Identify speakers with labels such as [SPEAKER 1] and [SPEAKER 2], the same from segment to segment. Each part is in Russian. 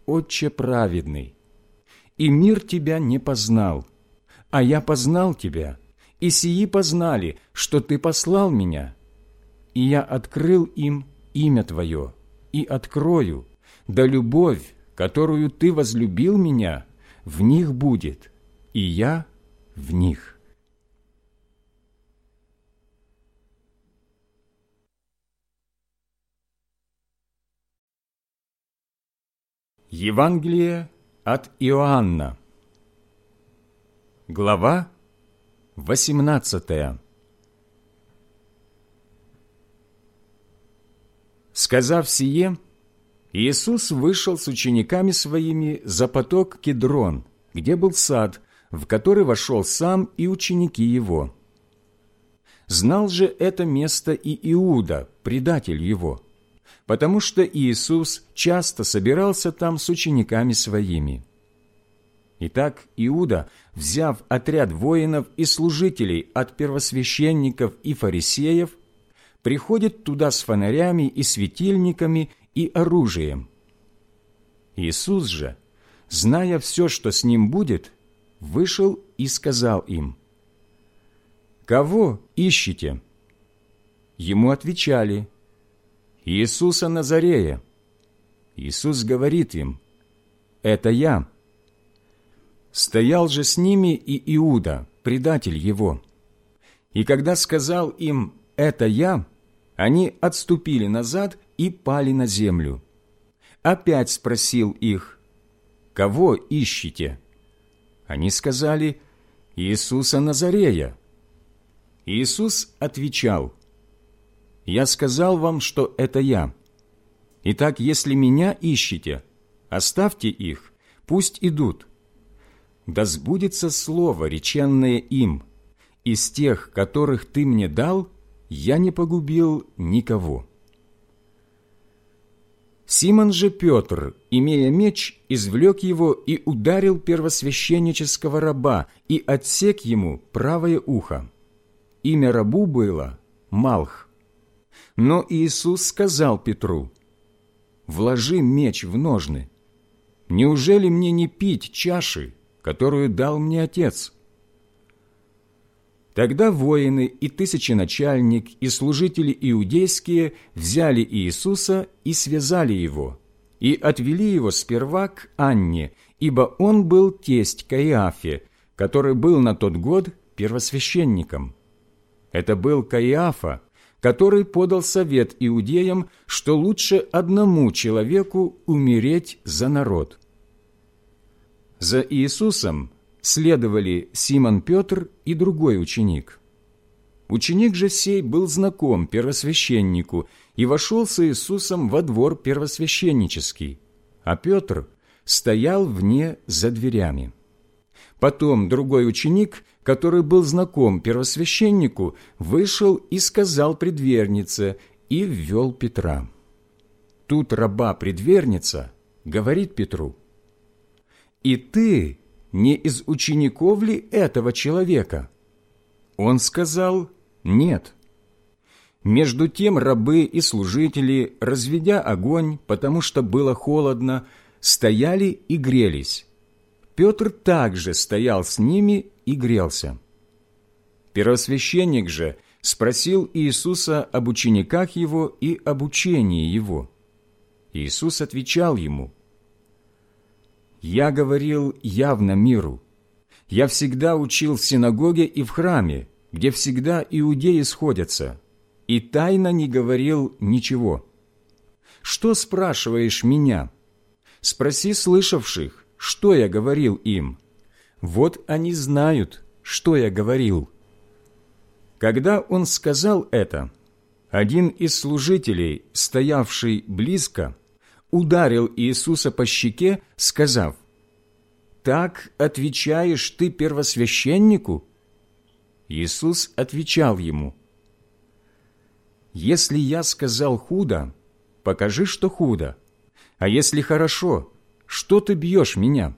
[SPEAKER 1] Отче праведный, и мир Тебя не познал, а я познал Тебя, и сии познали, что Ты послал Меня. И я открыл им имя Твое, и открою, да любовь, которую Ты возлюбил Меня, в них будет, и я в них». Евангелие от Иоанна, глава 18. Сказав сие, Иисус вышел с учениками Своими за поток Кедрон, где был сад, в который вошел сам и ученики Его. Знал же это место и Иуда, предатель Его, потому что Иисус часто собирался там с учениками Своими. Итак, Иуда, взяв отряд воинов и служителей от первосвященников и фарисеев, приходит туда с фонарями и светильниками и оружием. Иисус же, зная все, что с ним будет, вышел и сказал им: «Кого ищете?» Ему отвечали: «Иисуса Назарея». Иисус говорит им: «Это я». Стоял же с ними и Иуда, предатель его. И когда сказал им: «Это я», они отступили назад и пали на землю. Опять спросил их: «Кого ищете?» Они сказали: «Иисуса Назарея». Иисус отвечал: «Я сказал вам, что это я. Итак, если Меня ищете, оставьте их, пусть идут. Да сбудется слово, реченное им: из тех, которых Ты Мне дал, я не погубил никого». Симон же Петр, имея меч, извлек его и ударил первосвященнического раба и отсек ему правое ухо. Имя рабу было Малх. Но Иисус сказал Петру: «Вложи меч в ножны. Неужели мне не пить чаши, которую дал мне Отец?» Тогда воины и тысяченачальник и служители иудейские взяли Иисуса и связали Его, и отвели Его сперва к Анне, ибо Он был тесть Каиафе, который был на тот год первосвященником. Это был Каиафа, который подал совет иудеям, что лучше одному человеку умереть за народ. За Иисусом следовали Симон Петр и другой ученик. Ученик же сей был знаком первосвященнику и вошел с Иисусом во двор первосвященнический, а Петр стоял вне за дверями. Потом другой ученик, который был знаком первосвященнику, вышел и сказал предвернице, и ввел Петра. Тут раба-предверница говорит Петру: «И ты не из учеников ли этого человека?» Он сказал: «Нет». Между тем рабы и служители, разведя огонь, потому что было холодно, стояли и грелись. Петр также стоял с ними и грелся. Первосвященник же спросил Иисуса об учениках Его и об учении Его. Иисус отвечал ему: «Я говорил явно миру. Я всегда учил в синагоге и в храме, где всегда иудеи сходятся, и тайно не говорил ничего. Что спрашиваешь меня? Спроси слышавших, что я говорил им. Вот они знают, что я говорил». Когда он сказал это, один из служителей, стоявший близко, ударил Иисуса по щеке, сказав: «Так отвечаешь ты первосвященнику?» Иисус отвечал ему: «Если я сказал худо, покажи, что худо, а если хорошо, что ты бьешь меня?»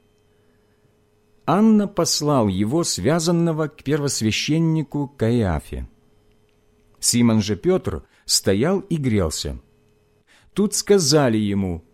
[SPEAKER 1] Анна послал его связанного к первосвященнику Каиафе. Симон же Петр стоял и грелся. Тут сказали ему: